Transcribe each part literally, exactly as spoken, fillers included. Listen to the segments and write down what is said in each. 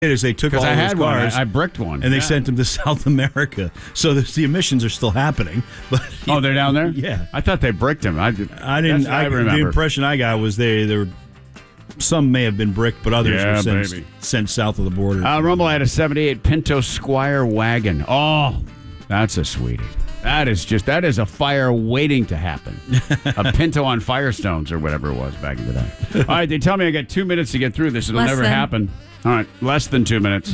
Is they took all I those had cars, one. I, I bricked one, and they yeah. sent them to South America. So the, the emissions are still happening. But oh, they're down there. Yeah, I thought they bricked them. I, I didn't. I, I remember. The impression I got was they there. Some may have been bricked, but others yeah, were sent, baby. sent south of the border. Uh, Rumble had a seventy-eight Pinto Squire wagon. Oh, that's a sweetie. That is just that is a fire waiting to happen. A Pinto on Firestones or whatever it was back in the day. All right, they tell me I got two minutes to get through this. It'll Less never than. happen. All right, less than two minutes.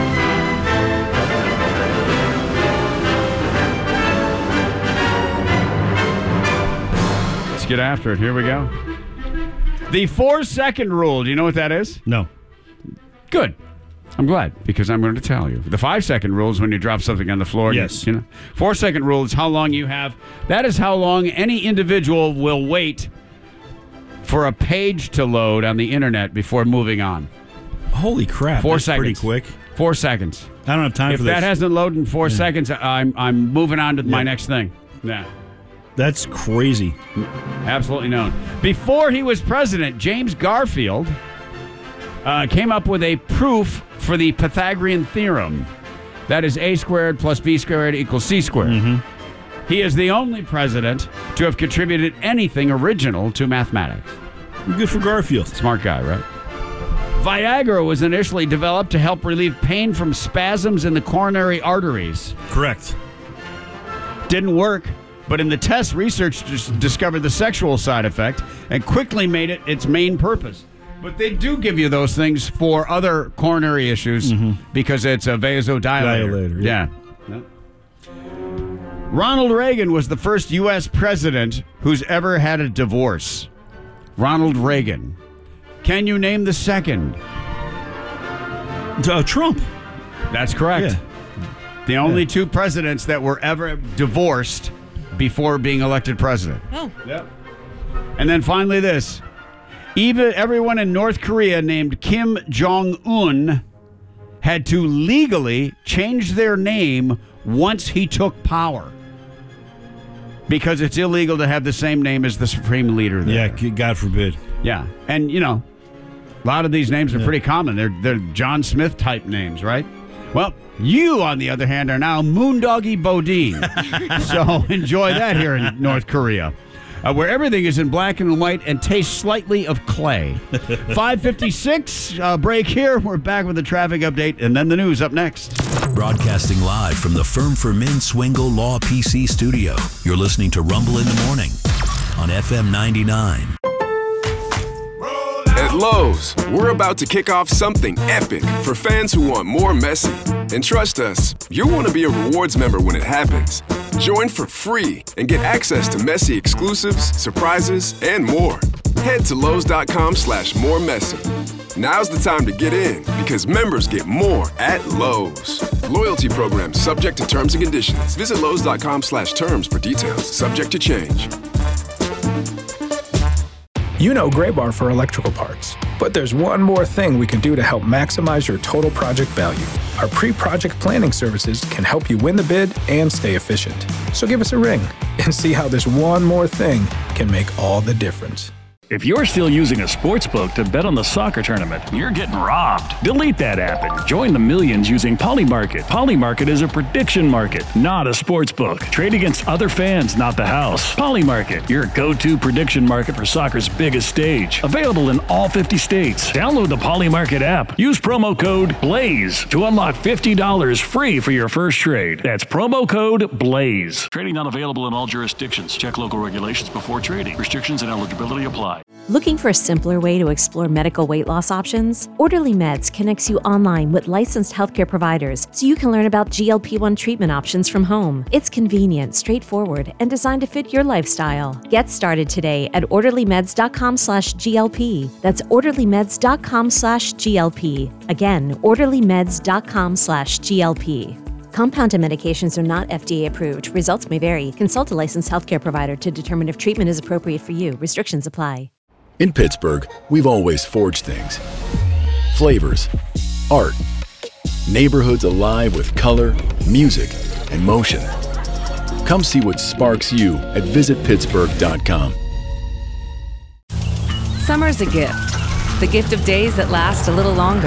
Let's get after it. Here we go. The four-second rule. Do you know what that is? No. Good. I'm glad, because I'm going to tell you. The five-second rule is when you drop something on the floor. Yes. You know. Four-second rule is how long you have. That is how long any individual will wait for a page to load on the internet before moving on. Holy crap! Four that's seconds. Pretty quick. Four seconds. I don't have time if for this. If that hasn't loaded in four yeah. seconds, I'm I'm moving on to yeah. my next thing. Yeah. That's crazy. Absolutely known. Before he was president, James Garfield uh, came up with a proof for the Pythagorean theorem. That is a squared plus b squared equals c squared. Mm-hmm. He is the only president to have contributed anything original to mathematics. Good for Garfield. Smart guy, right? Viagra was initially developed to help relieve pain from spasms in the coronary arteries. Correct. Didn't work, but in the test, research just discovered the sexual side effect and quickly made it its main purpose. But they do give you those things for other coronary issues mm-hmm. because it's a vasodilator. Dilator, yeah. yeah. Ronald Reagan was the first U S president who's ever had a divorce. Ronald Reagan. Can you name the second? Uh, Trump. That's correct. Yeah. The only yeah. two presidents that were ever divorced before being elected president. Oh. Yep. And then finally this. Even everyone in North Korea named Kim Jong-un had to legally change their name once he took power. Because it's illegal to have the same name as the supreme leader there. Yeah, God forbid. Yeah. And, you know, a lot of these names are yeah. pretty common. They're they're John Smith type names, right? Well, you, on the other hand, are now Moondoggy Bodine. So enjoy that here in North Korea, uh, where everything is in black and white and tastes slightly of clay. five fifty-six, uh, break here. We're back with the traffic update and then the news up next. Broadcasting live from the Firm for Men Swingle Law P C studio. You're listening to Rumble in the Morning on F M ninety-nine. At Lowe's, we're about to kick off something epic for fans who want more Messi. And trust us, you'll want to be a rewards member when it happens. Join for free and get access to Messi exclusives, surprises, and more. Head to Lowe's.com slash more Messi. Now's the time to get in because members get more at Lowe's. Loyalty program subject to terms and conditions. Visit Lowe's.com slash terms for details. Subject to change. You know Gray Bar for electrical parts. But there's one more thing we can do to help maximize your total project value. Our pre-project planning services can help you win the bid and stay efficient. So give us a ring and see how this one more thing can make all the difference. If you're still using a sportsbook to bet on the soccer tournament, you're getting robbed. Delete that app and join the millions using Polymarket. Polymarket is a prediction market, not a sportsbook. Trade against other fans, not the house. Polymarket, your go-to prediction market for soccer's biggest stage. Available in all fifty states. Download the Polymarket app. Use promo code BLAZE to unlock fifty dollars free for your first trade. That's promo code BLAZE. Trading not available in all jurisdictions. Check local regulations before trading. Restrictions and eligibility apply. Looking for a simpler way to explore medical weight loss options? Orderly Meds connects you online with licensed healthcare providers so you can learn about G L P one treatment options from home. It's convenient, straightforward, and designed to fit your lifestyle. Get started today at orderlymeds.com slash GLP. That's orderlymeds.com slash GLP. Again, orderlymeds.com slash GLP. Compounded medications are not F D A approved. Results may vary. Consult a licensed healthcare provider to determine if treatment is appropriate for you. Restrictions apply. In Pittsburgh, we've always forged things. Flavors, art, neighborhoods alive with color, music, and motion. Come see what sparks you at visit pittsburgh dot com. Summer's a gift. The gift of days that last a little longer.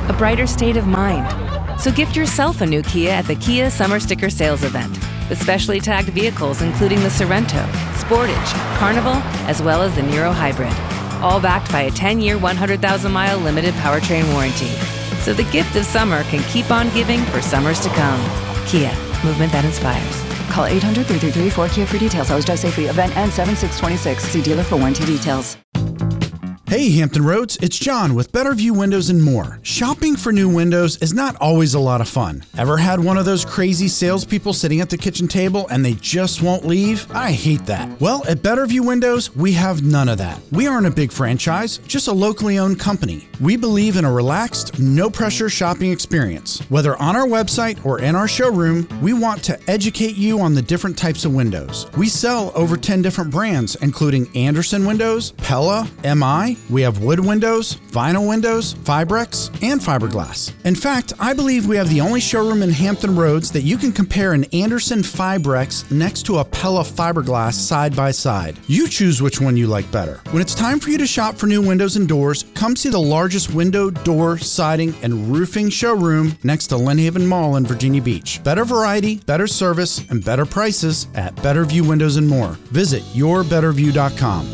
a brighter state of mind. So gift yourself a new Kia at the Kia Summer Sticker Sales Event with specially tagged vehicles including the Sorento, Sportage, Carnival, as well as the Niro Hybrid. All backed by a ten-year, one hundred thousand mile limited powertrain warranty. So the gift of summer can keep on giving for summers to come. Kia, movement that inspires. Call eight hundred, three three three, four K I A for details. Always drive safely. Event ends seven six twenty-six. See dealer for warranty details. Hey Hampton Roads, it's John with Better View Windows and More. Shopping for new windows is not always a lot of fun. Ever had one of those crazy salespeople sitting at the kitchen table and they just won't leave? I hate that. Well, at Better View Windows, we have none of that. We aren't a big franchise, just a locally owned company. We believe in a relaxed, no-pressure shopping experience. Whether on our website or in our showroom, we want to educate you on the different types of windows. We sell over ten different brands, including Andersen Windows, Pella, M I, we have wood windows, vinyl windows, Fibrex, and fiberglass. In fact, I believe we have the only showroom in Hampton Roads that you can compare an Andersen Fibrex next to a Pella fiberglass side by side. You choose which one you like better. When it's time for you to shop for new windows and doors, come see the largest window, door, siding, and roofing showroom next to Lynn Haven Mall in Virginia Beach. Better variety, better service, and better prices at Better View Windows and More. Visit your better view dot com.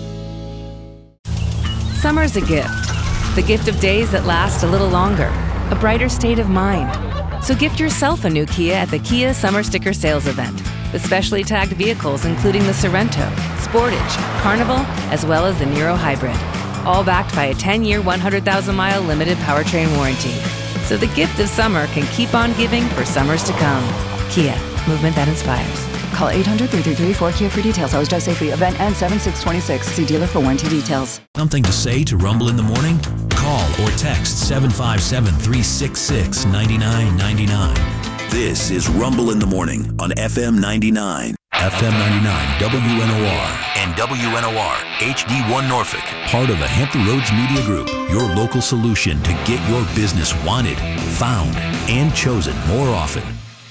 Summer's a gift. The gift of days that last a little longer. A brighter state of mind. So gift yourself a new Kia at the Kia Summer Sticker Sales Event with specially tagged vehicles including the Sorento, Sportage, Carnival, as well as the Niro Hybrid. All backed by a ten-year, one hundred thousand mile limited powertrain warranty. So the gift of summer can keep on giving for summers to come. Kia, movement that inspires. Call eight hundred, three three three, four K I A for details. Always drive safely. Event ends seven six twenty-six. See dealer for warranty details. Something to say to Rumble in the Morning? Call or text seven five seven, three six six, nine nine nine nine. This is Rumble in the Morning on F M ninety-nine. F M ninety-nine W N O R and W N O R H D one Norfolk. Part of the Hampton Roads Media Group. Your local solution to get your business wanted, found, and chosen more often.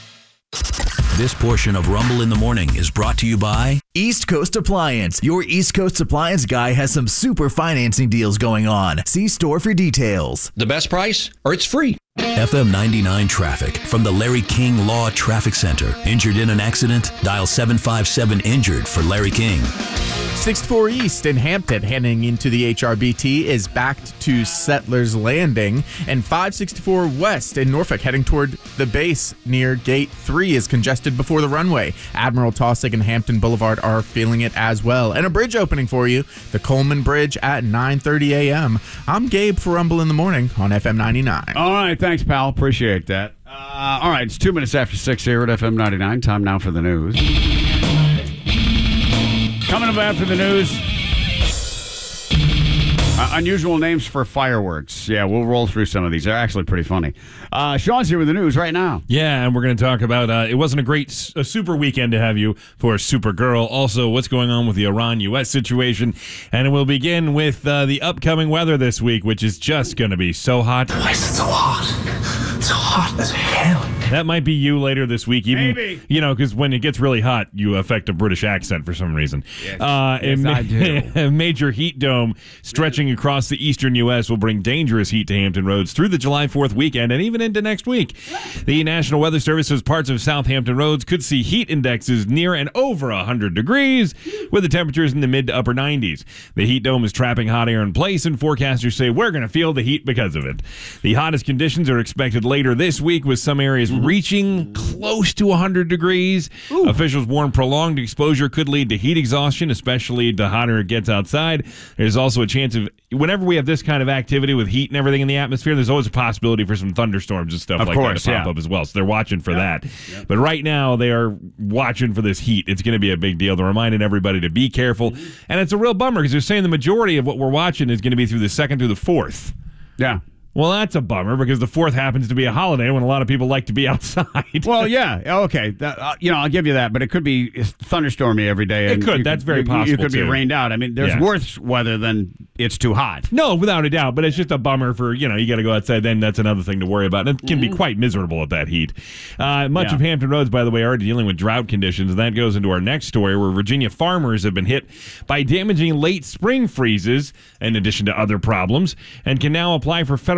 This portion of Rumble in the Morning is brought to you by East Coast Appliance. Your East Coast Appliance guy has some super financing deals going on. See store for details. The best price, or it's free. F M ninety-nine traffic from the Larry King Law Traffic Center. Injured in an accident? Dial seven five seven injured for Larry King. sixty-four East in Hampton heading into the H R B T is backed to Settlers Landing, and five sixty-four West in Norfolk heading toward the base near Gate three is congested before the runway. Admiral Taussig and Hampton Boulevard are feeling it as well. And a bridge opening for you, the Coleman Bridge at nine thirty a.m. I'm Gabe for Rumble in the Morning on F M ninety-nine. All right, thanks, pal. Appreciate that. Uh, all right, it's two minutes after six here at F M ninety-nine. Time now for the news. Coming up after the news, uh, unusual names for fireworks. Yeah, we'll roll through some of these. They're actually pretty funny. Uh, Sean's here with the news right now. Yeah, and we're going to talk about uh, it wasn't a great, a super weekend to have you for Supergirl. Also, what's going on with the Iran-U S situation. And we'll begin with uh, the upcoming weather this week, which is just going to be so hot. Why is it so hot? It's hot as hell. That might be you later this week. Even, Maybe. You know, because when it gets really hot, you affect a British accent for some reason. Yes, uh, yes a, I do. A major heat dome stretching across the eastern U S will bring dangerous heat to Hampton Roads through the July fourth weekend and even into next week. The National Weather Service says parts of Southampton Roads could see heat indexes near and over one hundred degrees, with the temperatures in the mid to upper nineties. The heat dome is trapping hot air in place, and forecasters say we're going to feel the heat because of it. The hottest conditions are expected later this week, with some areas mm-hmm. reaching close to one hundred degrees. Ooh. Officials warn prolonged exposure could lead to heat exhaustion, especially the hotter it gets outside. There's also a chance of, whenever we have this kind of activity with heat and everything in the atmosphere, there's always a possibility for some thunderstorms and stuff of like course, that to pop yeah. up as well. So they're watching for yeah. that. Yeah. But right now, they are watching for this heat. It's going to be a big deal. They're reminding everybody to be careful. Mm-hmm. And it's a real bummer because they're saying the majority of what we're watching is going to be through the second through the fourth. Yeah. Well, that's a bummer because the fourth happens to be a holiday when a lot of people like to be outside. Well, yeah, okay, that, uh, you know, I'll give you that, but it could be thunderstormy every day. It and could. You That's could, very you, possible. You could too. be rained out. I mean, there's yeah. worse weather than it's too hot. No, without a doubt. But it's just a bummer for, you know, you got to go outside. Then that's another thing to worry about. And it can mm-hmm. be quite miserable at that heat. Uh, much yeah. of Hampton Roads, by the way, are dealing with drought conditions. And that goes into our next story, where Virginia farmers have been hit by damaging late spring freezes, in addition to other problems, and can now apply for federal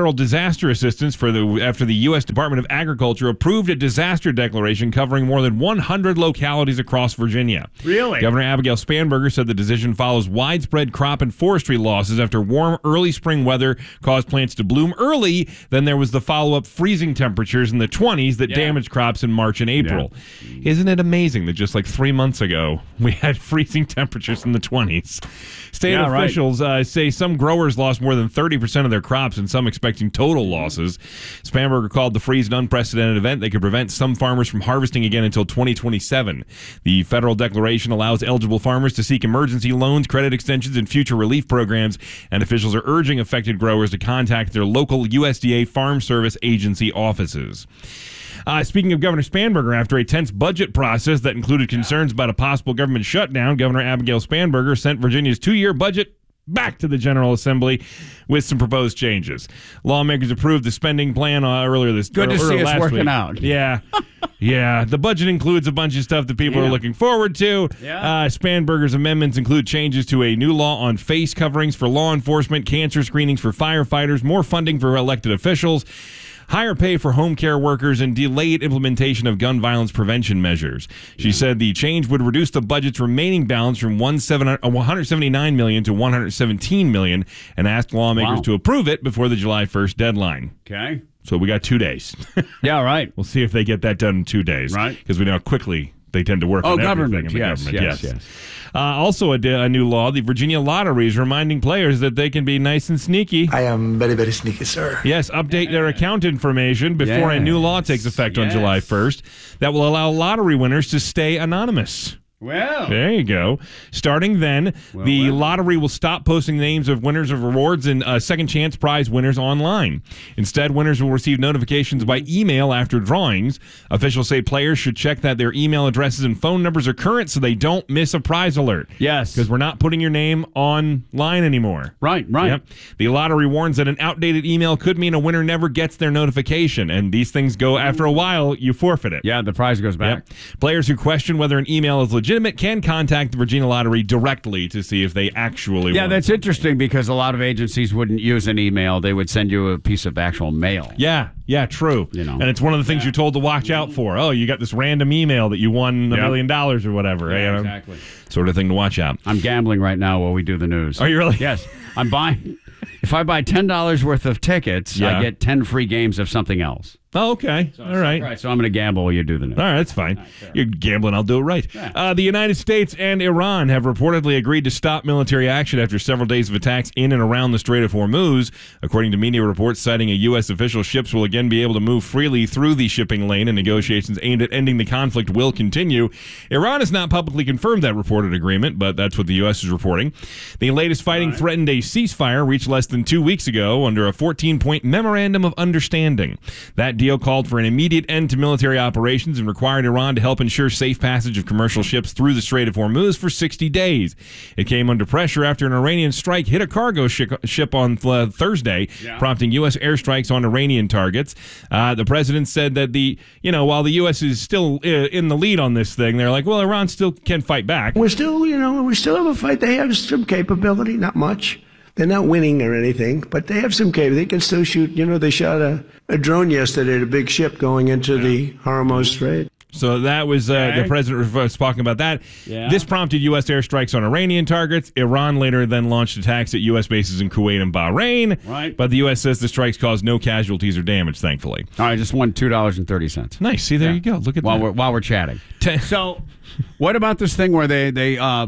federal disaster assistance for the after the U S Department of Agriculture approved a disaster declaration covering more than one hundred localities across Virginia. Really? Governor Abigail Spanberger said the decision follows widespread crop and forestry losses after warm early spring weather caused plants to bloom early. Then there was the follow-up freezing temperatures in the twenties that Yeah. damaged crops in March and April. Yeah. Isn't it amazing that just like three months ago, we had freezing temperatures in the twenties? State Yeah, right. officials uh, say some growers lost more than thirty percent of their crops and some expecting total losses. Spanberger called the freeze an unprecedented event that could prevent some farmers from harvesting again until twenty twenty-seven. The federal declaration allows eligible farmers to seek emergency loans, credit extensions, and future relief programs, and officials are urging affected growers to contact their local U S D A Farm Service Agency offices. Uh, speaking of Governor Spanberger, after a tense budget process that included concerns about a possible government shutdown, Governor Abigail Spanberger sent Virginia's two-year budget back to the General Assembly with some proposed changes. Lawmakers approved the spending plan uh, earlier this Good to or, see or us last working week. out. Yeah. Yeah, the budget includes a bunch of stuff that people Yeah. are looking forward to. Yeah. Uh, Spanberger's amendments include changes to a new law on face coverings for law enforcement, cancer screenings for firefighters, more funding for elected officials, higher pay for home care workers, and delayed implementation of gun violence prevention measures. She said the change would reduce the budget's remaining balance from one hundred seventy-nine million dollars to one hundred seventeen million dollars and asked lawmakers Wow. to approve it before the July first deadline. Okay. So we got two days. Yeah, right. We'll see if they get that done in two days. Right. Because we know how quickly they tend to work Oh, on government. everything in the Yes, government. yes, yes. Uh, also, a, a new law, the Virginia Lottery is reminding players that they can be nice and sneaky. I am very, very sneaky, sir. Yes, update their account information before a new law takes effect on Yes. July first that will allow lottery winners to stay anonymous. Well, There you go. Starting then, Well, the well. lottery will stop posting the names of winners of rewards and uh, second chance prize winners online. Instead, winners will receive notifications by email after drawings. Officials say players should check that their email addresses and phone numbers are current so they don't miss a prize alert. yes. Because we're not putting your name online anymore. Right, right. Yep. The lottery warns that an outdated email could mean a winner never gets their notification, and these things go after a while, you forfeit it. Yeah, the prize goes back. Yep. Players who question whether an email is legitimate can contact the Virginia Lottery directly to see if they actually Yeah, won. that's interesting because a lot of agencies wouldn't use an email. They would send you a piece of actual mail. Yeah, yeah, true. You know. And it's one of the things you're told to watch out for. Oh, you got this random email that you won a Yep. million dollars or whatever. Yeah, you know? exactly. Sort of thing to watch out. I'm gambling right now while we do the news. Are you really? Yes. I'm buying. If I buy ten dollars worth of tickets, Yeah. I get ten free games of something else. Oh, okay. All right. All right, so I'm going to gamble while you do the news. All right, that's fine. You're gambling, I'll do it right. Uh, the United States and Iran have reportedly agreed to stop military action after several days of attacks in and around the Strait of Hormuz. According to media reports citing a U S official, ships will again be able to move freely through the shipping lane, and negotiations aimed at ending the conflict will continue. Iran has not publicly confirmed that reported agreement, but that's what the U S is reporting. The latest fighting threatened a ceasefire reached less than two weeks ago under a fourteen-point memorandum of understanding. That deal called for an immediate end to military operations and required Iran to help ensure safe passage of commercial ships through the Strait of Hormuz for sixty days. It came under pressure after an Iranian strike hit a cargo shi- ship on uh, Thursday, Yeah. prompting U S airstrikes on Iranian targets. Uh, the president said that the, you know, while the U S is still uh, in the lead on this thing, they're like, well, Iran still can fight back. We're still, you know, we still have a fight. They have some capability, not much. They're not winning or anything, but they have some capability. They can still shoot. You know, they shot a, a drone yesterday at a big ship going into the Hormuz Strait. So that was uh, Okay. the president was talking about that. Yeah. This prompted U S airstrikes on Iranian targets. Iran later then launched attacks at U S bases in Kuwait and Bahrain. Right. But the U S says the strikes caused no casualties or damage, thankfully. All right, I just won two dollars and thirty cents. Nice. See, there you go. Look at while that. We're, while we're chatting. So, what about this thing where they, they uh,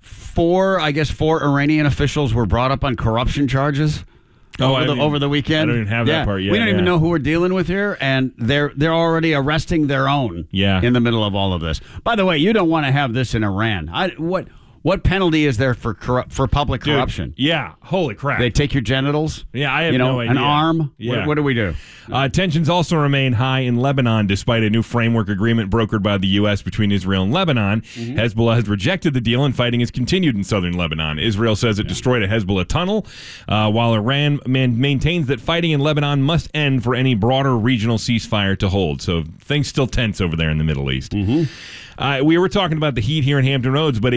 four, I guess, four Iranian officials were brought up on corruption charges? Oh, over, I the, didn't- over the weekend. I don't even have that Yeah. part yet, We don't yeah. even know who we're dealing with here, and they're they're already arresting their own. Yeah. In the middle of all of this. By the way, you don't want to have this in Iran. I, what what penalty is there for corrupt, for public Dude, corruption? Yeah. Holy crap. They take your genitals. Yeah, I have you know, no idea. An arm. Yeah. What, what do we do? Uh, tensions also remain high in Lebanon despite a new framework agreement brokered by the U S between Israel and Lebanon. Mm-hmm. Hezbollah has rejected the deal, and fighting has continued in southern Lebanon. Israel says it destroyed a Hezbollah tunnel, uh, while Iran man- maintains that fighting in Lebanon must end for any broader regional ceasefire to hold. So things still tense over there in the Middle East. Mm-hmm. Uh, we were talking about the heat here in Hampton Roads, but a dangerous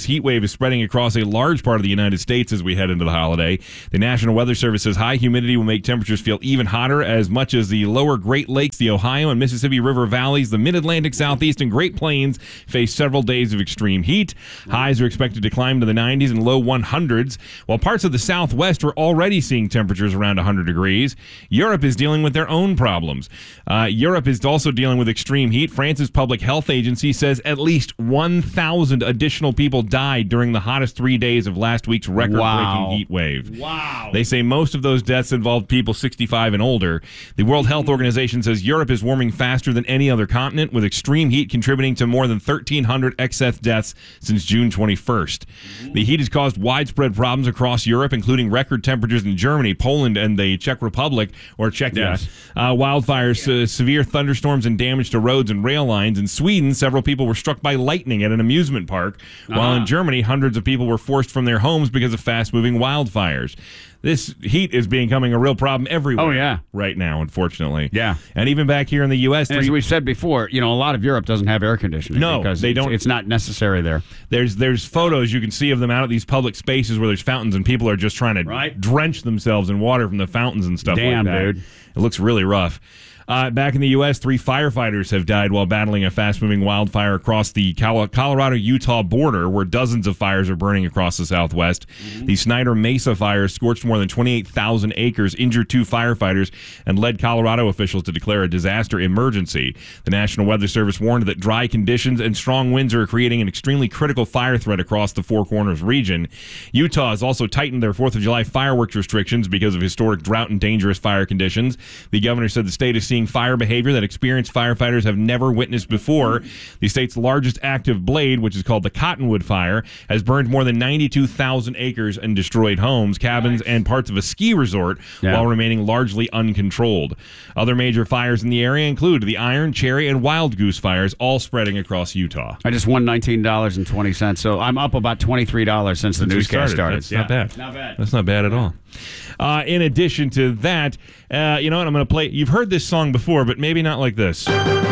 this heat wave is spreading across a large part of the United States as we head into the holiday. The National Weather Service says high humidity will make temperatures feel even hotter as much as the lower Great Lakes, the Ohio and Mississippi River valleys, the Mid-Atlantic, Southeast, and Great Plains face several days of extreme heat. Highs are expected to climb to the nineties and low hundreds, while parts of the Southwest are already seeing temperatures around one hundred degrees. Europe is dealing with their own problems. Uh, Europe is also dealing with extreme heat. France's public health agency says at least one thousand additional people died during the hottest three days of last week's record-breaking Wow. heat wave. Wow. They say most of those deaths involved people sixty-five and older. The World Health Organization says Europe is warming faster than any other continent, with extreme heat contributing to more than thirteen hundred excess deaths since June twenty-first. The heat has caused widespread problems across Europe, including record temperatures in Germany, Poland, and the Czech Republic, or Czechia. Yes. Uh, wildfires, uh, severe thunderstorms, and damage to roads and rail lines. In Sweden, several people were struck by lightning at an amusement park, while Uh-huh. in Germany, hundreds of people were forced from their homes because of fast-moving wildfires. This heat is becoming a real problem everywhere. Oh, yeah. right now, unfortunately. Yeah. And even back here in the U S, And as three- we said before, you know, a lot of Europe doesn't have air conditioning. No, because they it's- don't. It's not necessary there. There's there's photos you can see of them out at these public spaces where there's fountains and people are just trying to Right. drench themselves in water from the fountains and stuff Damn, like that. dude. It looks really rough. Uh, back in the U S, three firefighters have died while battling a fast-moving wildfire across the Col- Colorado-Utah border, where dozens of fires are burning across the Southwest. Mm-hmm. The Snyder Mesa fire scorched more than twenty-eight thousand acres, injured two firefighters, and led Colorado officials to declare a disaster emergency. The National Weather Service warned that dry conditions and strong winds are creating an extremely critical fire threat across the Four Corners region. Utah has also tightened their fourth of July fireworks restrictions because of historic drought and dangerous fire conditions. The governor said the state is seeing fire behavior that experienced firefighters have never witnessed before. The state's largest active blade, which is called the Cottonwood Fire, has burned more than ninety-two thousand acres and destroyed homes, cabins, and parts of a ski resort, Yeah. while remaining largely uncontrolled. Other major fires in the area include the Iron, Cherry, and Wild Goose fires, all spreading across Utah. I just won nineteen dollars and twenty cents, so I'm up about twenty-three dollars since the Since we newscast started. That's not bad. Not bad. That's not bad at all. Uh, in addition to that, uh, you know what? I'm going to play. You've heard this song before, but maybe not like this.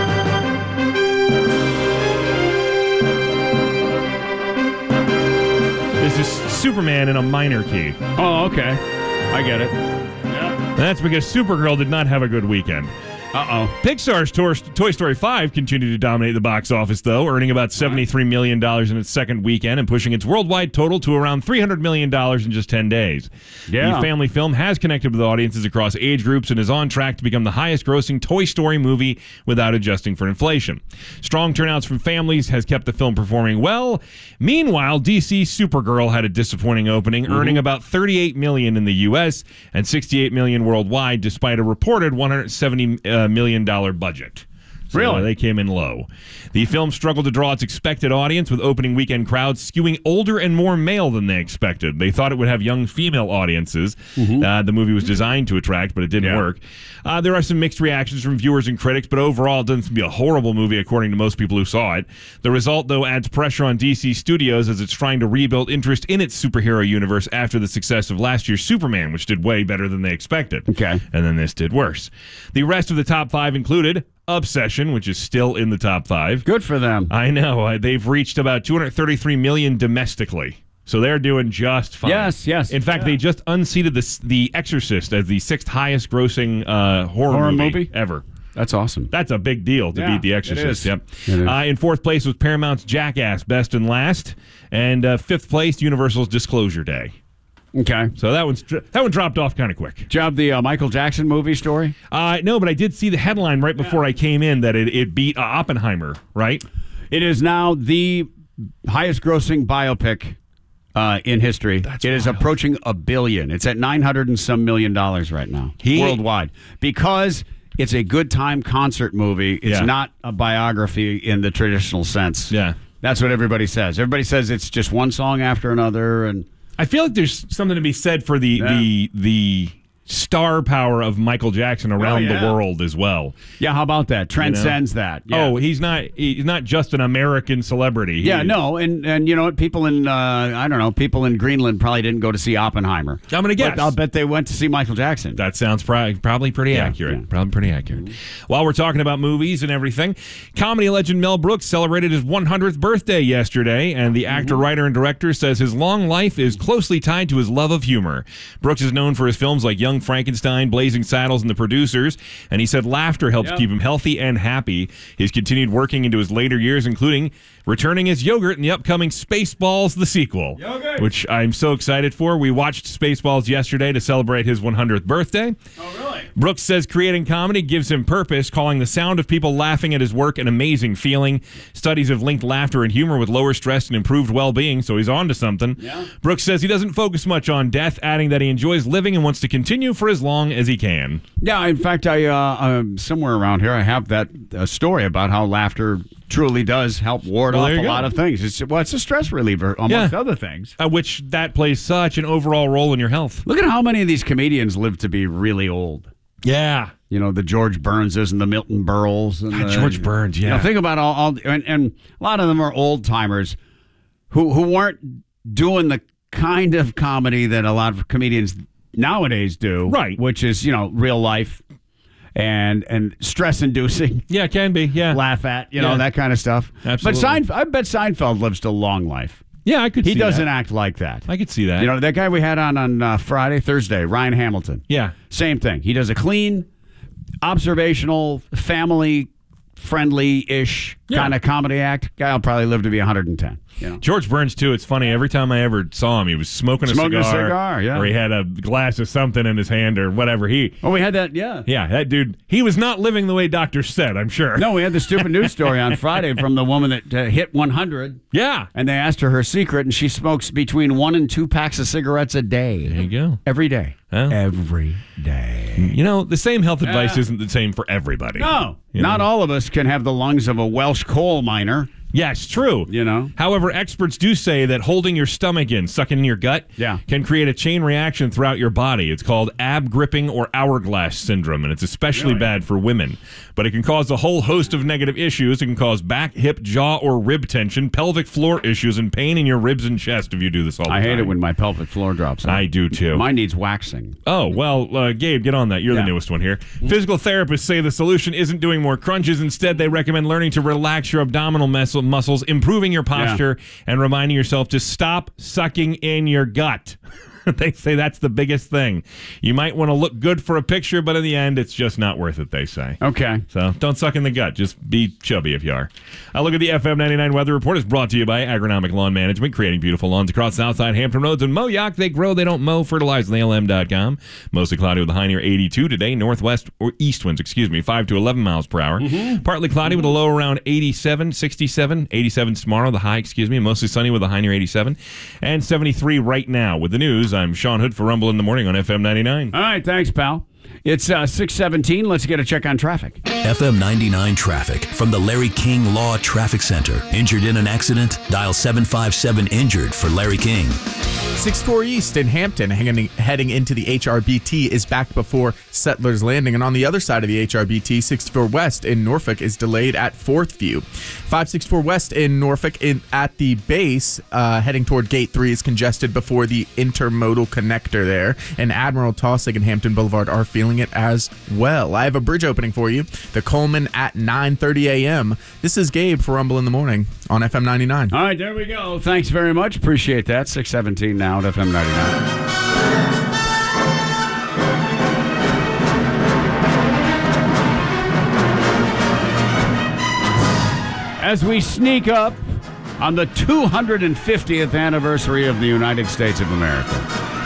This is Superman in a minor key. Oh, okay. I get it. And that's because Supergirl did not have a good weekend. Uh-oh. Pixar's Tor- Toy Story five continued to dominate the box office, though, earning about seventy-three million dollars in its second weekend and pushing its worldwide total to around three hundred million dollars in just ten days. Yeah. The family film has connected with audiences across age groups and is on track to become the highest-grossing Toy Story movie without adjusting for inflation. Strong turnouts from families has kept the film performing well. Meanwhile, D C's Supergirl had a disappointing opening, Mm-hmm. earning about thirty-eight million dollars in the U S and sixty-eight million dollars worldwide, despite a reported one hundred seventy million dollars budget. So Really? they came in low. The film struggled to draw its expected audience, with opening weekend crowds skewing older and more male than they expected. They thought it would have young female audiences. Uh, the movie was designed to attract, but it didn't Yeah. work. Uh, there are some mixed reactions from viewers and critics, but overall it doesn't seem to be a horrible movie according to most people who saw it. The result, though, adds pressure on D C Studios as it's trying to rebuild interest in its superhero universe after the success of last year's Superman, which did way better than they expected. Okay. And then this did worse. The rest of the top five included Obsession, which is still in the top five. Good for them. I know. Uh, they've reached about two hundred thirty-three million domestically. So they're doing just fine. Yes, yes. In fact, they just unseated the, the Exorcist as the sixth highest grossing uh, horror, Horror movie, movie? ever. That's awesome. That's a big deal to Yeah, beat The it Exorcist. is. Yep. It is. Uh, in fourth place was Paramount's Jackass, best and last. And uh, fifth place, Universal's Disclosure Day. Okay. So that one's that one dropped off kind of quick. Job the uh, Michael Jackson movie story? Uh, no, but I did see the headline right before I came in that it, it beat uh, Oppenheimer, right? It is now the highest grossing biopic uh, in history. That's it is wild. approaching a billion. It's at nine hundred and some million dollars right now He- worldwide because it's a good time concert movie. It's Yeah. not a biography in the traditional sense. Yeah. That's what everybody says. Everybody says it's just one song after another, and I feel like there's something to be said for the Yeah. the the star power of Michael Jackson around Oh, yeah. the world as well. Yeah, how about that? Transcends You know? that. Yeah. Oh, he's not he's not just an American celebrity. He- Yeah, no, and and you know what? People in uh, I don't know, people in Greenland probably didn't go to see Oppenheimer. I'm gonna guess. But I'll bet they went to see Michael Jackson. That sounds pro- probably pretty Yeah, accurate. yeah. Probably pretty accurate. While we're talking about movies and everything, comedy legend Mel Brooks celebrated his one hundredth birthday yesterday, and the actor, writer, and director says his long life is closely tied to his love of humor. Brooks is known for his films like Young Frankenstein, Blazing Saddles, and The Producers, and he said laughter helps Yep. keep him healthy and happy. He's continued working into his later years, including returning as Yogurt in the upcoming Spaceballs, the sequel, Yogurt. which I'm so excited for. We watched Spaceballs yesterday to celebrate his one hundredth birthday. Oh, really? Brooks says creating comedy gives him purpose, calling the sound of people laughing at his work an amazing feeling. Studies have linked laughter and humor with lower stress and improved well-being, so he's on to something. Yeah. Brooks says he doesn't focus much on death, adding that he enjoys living and wants to continue for as long as he can. Yeah, in fact, I uh, um, somewhere around here I have that uh, story about how laughter truly does help ward Well, off there a you go. lot of things. It's well, it's a stress reliever amongst Yeah. other things. Uh, which that plays such an overall role in your health. Look at how many of these comedians live to be really old. Yeah. You know, the George Burnses and the Milton Berles. And Ah, the, George Burns, You know, yeah. think about all, all and, and a lot of them are old timers who who weren't doing the kind of comedy that a lot of comedians nowadays do. Right. Which is, you know, real life and and stress inducing. Yeah, it can be. Yeah. Laugh at, you know, Yeah. that kind of stuff. Absolutely. But Seinfeld, I bet Seinfeld lives to a long life. Yeah, I could He see doesn't that. act like that. I could see that. You know, that guy we had on on uh, Friday, Thursday, Ryan Hamilton. Yeah. Same thing. He does a clean, observational, family friendly ish Yeah. kind of comedy act. Guy will probably live to be one hundred ten. You know? George Burns, too. It's funny. Every time I ever saw him, he was smoking a Smoking a cigar. cigar, yeah. Or he had a glass of something in his hand or whatever. He, Oh, we had that, yeah. yeah, that dude, he was not living the way doctors said, I'm sure. No, we had the stupid news story on Friday from the woman that uh, hit one hundred. Yeah. And they asked her her secret, and she smokes between one and two packs of cigarettes a day. There you go. Every day. Huh? Every day. You know, the same health advice Yeah. isn't the same for everybody. No, You not know? all of us can have the lungs of a Welsh coal miner. Yes, true. You know? However, experts do say that holding your stomach in, sucking in your gut, Yeah. can create a chain reaction throughout your body. It's called ab gripping or hourglass syndrome, and it's especially Really? bad for women. But it can cause a whole host of negative issues. It can cause back, hip, jaw, or rib tension, pelvic floor issues, and pain in your ribs and chest if you do this all the I time. hate it when my pelvic floor drops out. I do too. Mine needs waxing. Oh, well, uh, Gabe, get on that. You're Yeah. the newest one here. Physical therapists say the solution isn't doing more crunches. Instead, they recommend learning to relax your abdominal muscle- muscles, improving your posture, and reminding yourself to stop sucking in your gut. They say that's the biggest thing. You might want to look good for a picture, but in the end, it's just not worth it, they say. Okay. So don't suck in the gut. Just be chubby if you are. A look at the F M ninety-nine weather report is brought to you by Agronomic Lawn Management, creating beautiful lawns across Southside Hampton Roads and Moyock. They grow, they don't mow. Fertilize on A L M dot com. Mostly cloudy with a high near eighty-two today. Northwest or east winds, excuse me, five to eleven miles per hour. Partly cloudy with a low around eighty-seven, sixty-seven, eighty-seven tomorrow, the high, excuse me. Mostly sunny with a high near eighty-seven. And seventy-three right now. With the news, I'm Sean Hood for Rumble in the Morning on F M ninety-nine. All right, thanks, pal. It's uh, six seventeen. Let's get a check on traffic. F M ninety-nine traffic from the Larry King Law Traffic Center. Injured in an accident? Dial seven five seven injured for Larry King. sixty-four East in Hampton, hanging, heading into the H R B T, is back before Settlers Landing. And on the other side of the H R B T, sixty-four West in Norfolk is delayed at Fourth View. five sixty-four West in Norfolk in, at the base, uh, heading toward Gate three, is congested before the intermodal connector there. And Admiral Taussig and Hampton Boulevard are feeling it as well. I have a bridge opening for you. The Coleman at nine thirty a.m. This is Gabe for Rumble in the Morning on F M ninety-nine. All right, there we go. Thanks very much. Appreciate that. six seventeen now at F M ninety-nine. As we sneak up on the two hundred fiftieth anniversary of the United States of America.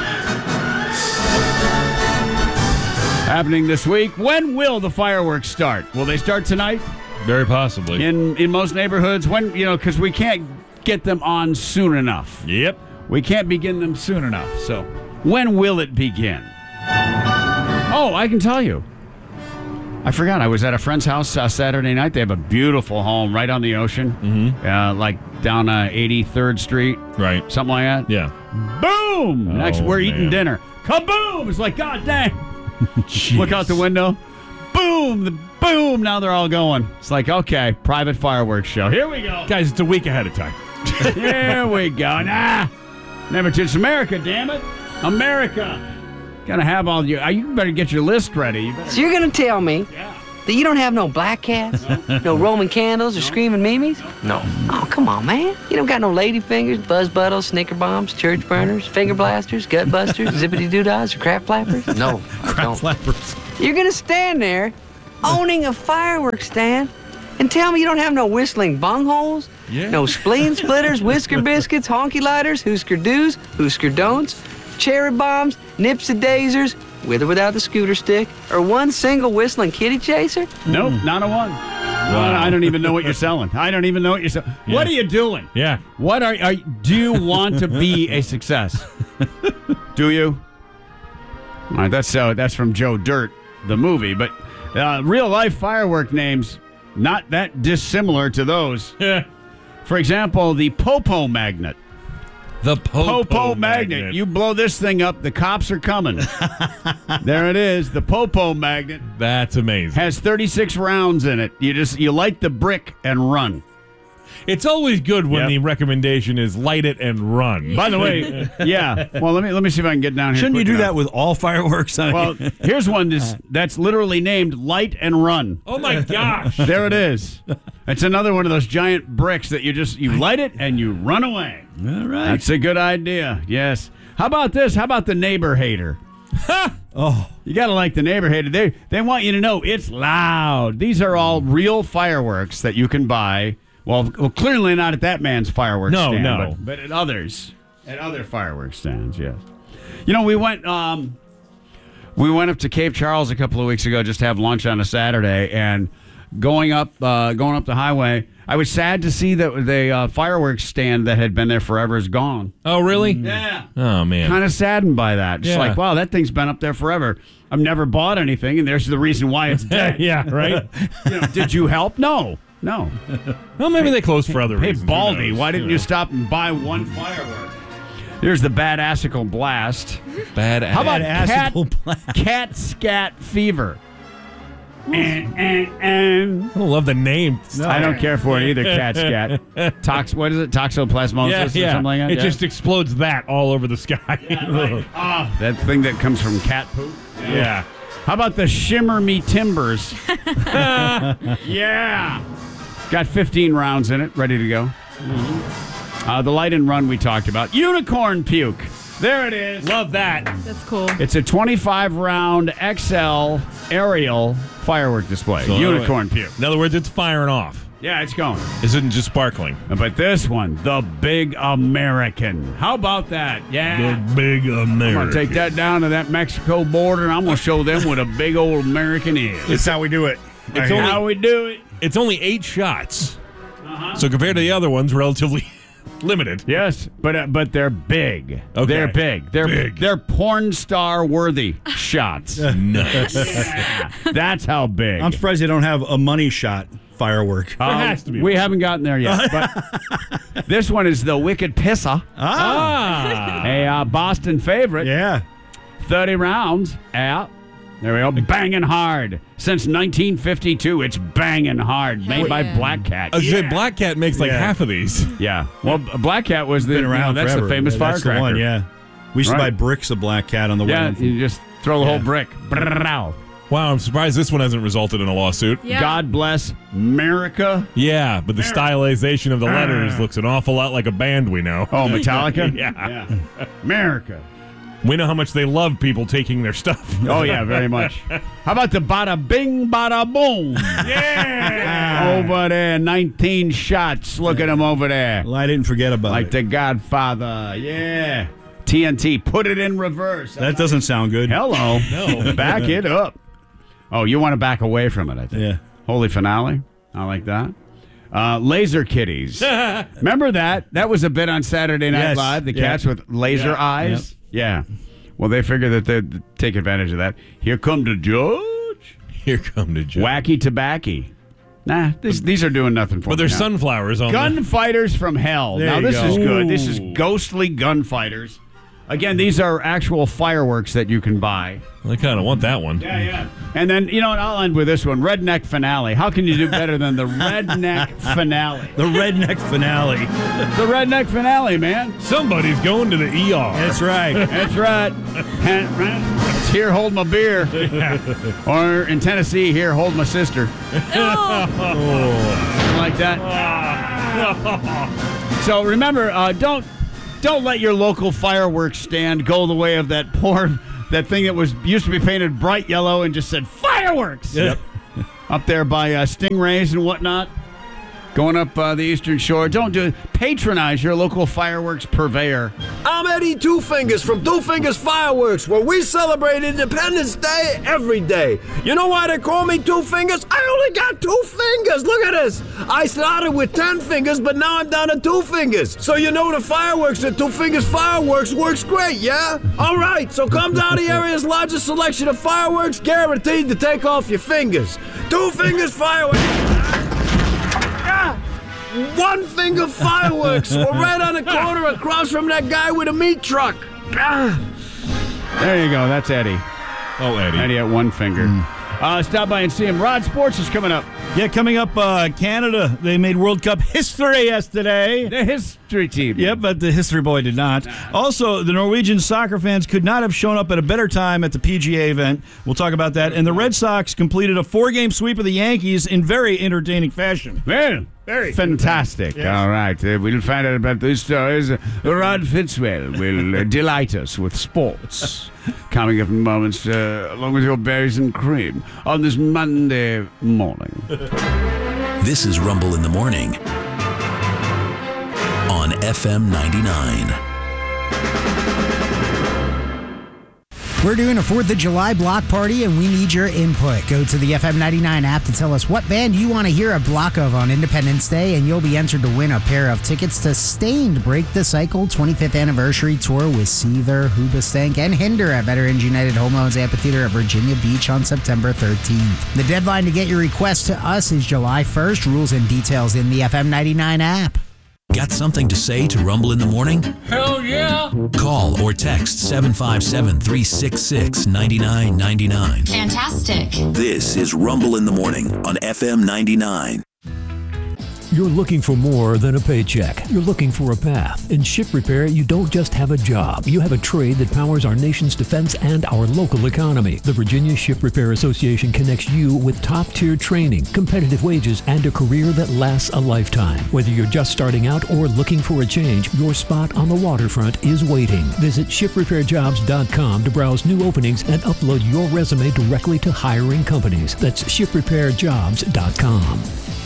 Happening this week. When will the fireworks start? Will they start tonight? Very possibly. In in most neighborhoods, when, you know, because we can't get them on soon enough. Yep. We can't begin them soon enough. So, when will it begin? Oh, I can tell you. I forgot. I was at a friend's house uh, Saturday night. They have a beautiful home right on the ocean, mm-hmm. uh, like down uh, eighty-third Street, right? Something like that. Yeah. Boom! Oh, Next, we're man. eating dinner. Kaboom! It's like, God dang. Look out the window. Boom, the boom. Now they're all going. It's like, okay, private fireworks show. Here we go. Guys, it's a week ahead of time. Here we go. Nah. Never touch America, damn it. America. Gotta have all your. You better get your list ready. You better. So you're going to tell me that you don't have no black cats, no, no Roman candles or screaming mimes? No. Oh, come on, man. You don't got no lady fingers, buzz buttles, snicker bombs, church burners, finger blasters, gut busters, zippity doo-dahs, or crap flappers? No, I Crap don't. flappers. You're going to stand there owning a fireworks stand and tell me you don't have no whistling bungholes, Yeah. no spleen splitters, whisker biscuits, honky lighters, Husker do's, Husker don'ts, cherry bombs, nipsy daisers, with or without the scooter stick, or one single whistling kitty chaser? Nope, not a one. Wow. I don't even know what you're selling. I don't even know what you're selling. Yeah. What are you doing? Yeah. What are, are do you want to be a success? Do you? All right, that's uh, that's from Joe Dirt, the movie, but uh, real life firework names not that dissimilar to those. Yeah. For example, the Popo Magnet. The Popo, Popo magnet. magnet. You blow this thing up, the cops are coming. There it is. The Popo Magnet That's amazing. has thirty-six rounds in it. You just you light the brick and run. It's always good when Yep. the recommendation is light it and run. By the way, yeah. Well, let me let me see if I can get down here. Shouldn't you quick do enough. that with all fireworks? I Well, mean- here's one that's, that's literally named Light and Run. Oh my gosh. There it is. It's another one of those giant bricks that you just you light it and you run away. all right. That's a good idea. Yes. How about this? How about the neighbor hater? Oh, You got to like the neighbor hater. They they want you to know it's loud. These are all real fireworks that you can buy. Well, well clearly not at that man's fireworks No, stand, no. But, but at others. At other fireworks stands, yes. You know, we went um, we went up to Cape Charles a couple of weeks ago just to have lunch on a Saturday, and going up uh, going up the highway, I was sad to see that the uh, fireworks stand that had been there forever is gone. Oh, really? Yeah. Oh, man. Kind of saddened by that. Just Yeah. like, wow, that thing's been up there forever. I've never bought anything, and there's the reason why it's dead. Yeah, right? You know, did you help? No. No. Well, maybe they closed for other Hey, reasons. Who Baldy, knows? why didn't know. you stop and buy one firework? Here's the Badassical Blast. Bad How about cat, Badassical Blast. cat scat fever? And, and, and. I don't love the name. I don't care for it either, cat scat. Tox, what is it? Toxoplasmosis Yeah, or yeah. something like that? It Yeah. just explodes that all over the sky. Ah, that thing that comes from cat poop? Yeah. How about the Shimmer Me Timbers? Yeah. Got fifteen rounds in it, ready to go. Uh, the light and run we talked about. Unicorn puke. There it is. Love that. That's cool. It's a twenty-five round X L aerial firework display. So, Unicorn puke. In other words, it's firing off. Yeah, it's going. This isn't just sparkling. But this one, the Big American. How about that? Yeah. The big American. I'm going to take that down to that Mexico border, and I'm going to show them what a big old American is. It's how we do it. It's How only, we do it. it's only eight shots. So compared to the other ones, relatively limited. Yes, but uh, but they're big. Okay. They're big. They're Big. They're porn star worthy shots. Nice. Yeah, that's how big. I'm surprised they don't have a money shot firework. Um, has to be We one. haven't gotten there yet. But this one is the Wicked Pisser, Ah. a uh, Boston favorite. Yeah. thirty rounds. Yeah. There we go. Banging hard. Since nineteen fifty-two, it's banging hard. Made by yeah. Black Cat. I was gonna say, Black Cat makes like Yeah. half of these. Yeah. Well, Black Cat was the, Been you know, around that's forever. the famous Yeah, that's firecracker. the one, yeah. We used to Right. buy bricks of Black Cat on the Yeah, way. you just throw the Yeah. whole brick. Brrrr. Wow, I'm surprised this one hasn't resulted in a lawsuit. Yeah. God bless America. Yeah, but the stylization of the letters looks an awful lot like a band we know. Oh, Metallica? Yeah. America. We know how much they love people taking their stuff. Oh, yeah, very much. How about the bada bing, bada boom? Yeah. Over there, nineteen shots. Look at him over there. Well, I didn't forget about Like it. the Godfather. Yeah. T N T. Put it in reverse. That doesn't sound good. Hello. No. Back it up. Oh, you want to back away from it, I think. Yeah. Holy finale. I like that. Uh, laser kitties. Remember that? That was a bit on Saturday Night Yes. Live. The Yeah. cats with laser Yeah. eyes. Yeah. Well, they figure that they'd take advantage of that. Here come the judge. Here come the judge. Wacky tobacco. Nah, these, these are doing nothing for But me. there's now. sunflowers on the... Gunfighters from Hell. There now, you this go. is good. This is Ooh. ghostly gunfighters. Again, these are actual fireworks that you can buy. Well, I kind of want that one. Yeah, yeah. And then, you know what, I'll end with this one. Redneck Finale. How can you do better than the Redneck Finale? The Redneck Finale. The Redneck Finale, man. Somebody's going to the E R. That's right. That's right. It's here, hold my beer. Or in Tennessee, here, hold my sister. Oh. Like that. So remember, uh, don't don't let your local fireworks stand go the way of that poor that thing that was used to be painted bright yellow and just said fireworks. Yep. Up there by uh, Stingrays and whatnot. Going up uh, the Eastern Shore. Don't do it. Patronize your local fireworks purveyor. I'm Eddie Two Fingers from Two Fingers Fireworks, where we celebrate Independence Day every day. You know why they call me Two Fingers? I only got two fingers. Look at this. I started with ten fingers, but now I'm down to two fingers. So you know the fireworks at Two Fingers Fireworks works great, yeah? All right, so come down to the area's largest selection of fireworks, guaranteed to take off your fingers. Two Fingers Fireworks. One Finger Fireworks. We're right on the corner across from that guy with a meat truck. There you go. That's Eddie. Oh, Eddie. Eddie at One Finger. Mm. Uh, stop by and see him. Rod Sports is coming up. Yeah, coming up, uh, Canada. They made World Cup history yesterday. The history team. Yep, but the history boy did not. Also, the Norwegian soccer fans could not have shown up at a better time at the P G A event. We'll talk about that. And the Red Sox completed a four-game sweep of the Yankees in very entertaining fashion. Well, very fantastic. Yes. All right. Uh, we'll find out about these stories. Uh, Rod Fitzwell will uh, delight us with sports. Coming up in moments, uh, along with your berries and cream, on this Monday morning. This is Rumble in the Morning on F M ninety-nine. We're doing a fourth of July block party, and we need your input. Go to the F M ninety-nine app to tell us what band you want to hear a block of on Independence Day, and you'll be entered to win a pair of tickets to Stained Break the Cycle twenty-fifth Anniversary Tour with Seether, Hoobastank, and Hinder at Veterans United Home Loans Amphitheater at Virginia Beach on September thirteenth. The deadline to get your request to us is July first. Rules and details in the F M ninety-nine app. Got something to say to Rumble in the Morning? Hell yeah! Call or text seven five seven, three six six, nine nine nine nine. Fantastic. This is Rumble in the Morning on F M ninety-nine. You're looking for more than a paycheck. You're looking for a path. In ship repair, you don't just have a job. You have a trade that powers our nation's defense and our local economy. The Virginia Ship Repair Association connects you with top-tier training, competitive wages, and a career that lasts a lifetime. Whether you're just starting out or looking for a change, your spot on the waterfront is waiting. Visit ship repair jobs dot com to browse new openings and upload your resume directly to hiring companies. That's ship repair jobs dot com.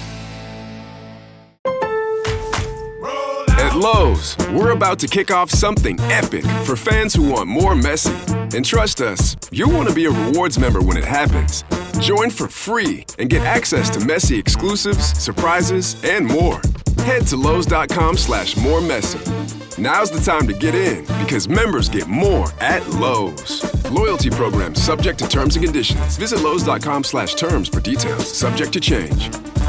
At Lowe's, we're about to kick off something epic for fans who want more messy. And trust us, you'll want to be a rewards member when it happens. Join for free and get access to messy exclusives, surprises, and more. Head to Lowe's.com slash more messy. Now's the time to get in because members get more at Lowe's. Loyalty program subject to terms and conditions. Visit Lowe's.com slash terms for details. Subject to change.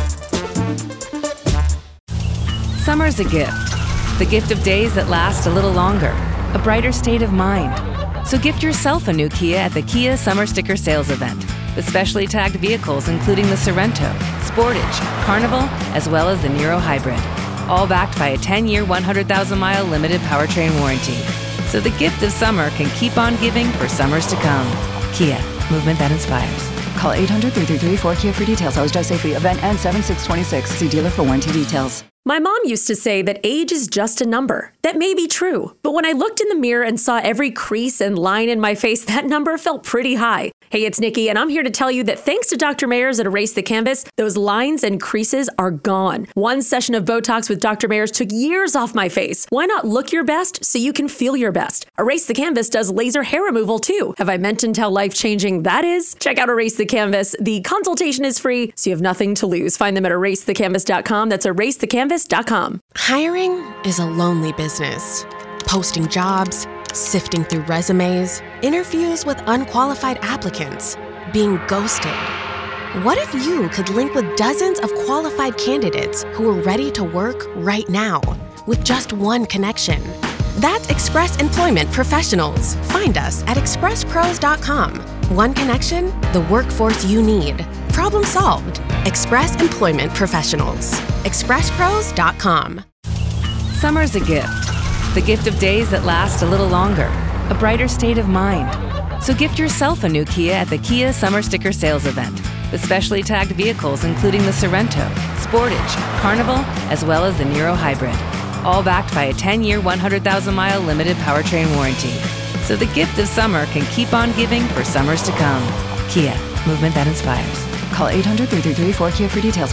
Summer's a gift. The gift of days that last a little longer. A brighter state of mind. So gift yourself a new Kia at the Kia Summer Sticker Sales Event. With specially tagged vehicles including the Sorento, Sportage, Carnival, as well as the Niro Hybrid. All backed by a ten-year, one hundred thousand mile limited powertrain warranty. So the gift of summer can keep on giving for summers to come. Kia, movement that inspires. Call eight hundred, three three three, four K I A for details. Always drive safely. Event ends seven six twenty-six. See dealer for warranty details. My mom used to say that age is just a number. That may be true, but when I looked in the mirror and saw every crease and line in my face, that number felt pretty high. Hey, it's Nikki, and I'm here to tell you that thanks to Doctor Mayers at Erase the Canvas, those lines and creases are gone. One session of Botox with Doctor Mayers took years off my face. Why not look your best so you can feel your best? Erase the Canvas does laser hair removal too. Have I mentioned how life-changing that is? Check out Erase the Canvas. The consultation is free, so you have nothing to lose. Find them at erase the canvas dot com. That's erase the canvas dot com. Hiring is a lonely business. Posting jobs, sifting through resumes, interviews with unqualified applicants, being ghosted. What if you could link with dozens of qualified candidates who are ready to work right now with just one connection? That's Express Employment Professionals. Find us at express pros dot com. One connection, the workforce you need. Problem solved. Express Employment Professionals. express pros dot com. Summer's a gift. The gift of days that last a little longer. A brighter state of mind. So gift yourself a new Kia at the Kia Summer Sticker Sales Event. With specially tagged vehicles including the Sorrento, Sportage, Carnival, as well as the Niro Hybrid. All backed by a ten-year, one hundred thousand mile limited powertrain warranty. So the gift of summer can keep on giving for summers to come. Kia, movement that inspires. Call eight hundred, three three three, four K I A for details.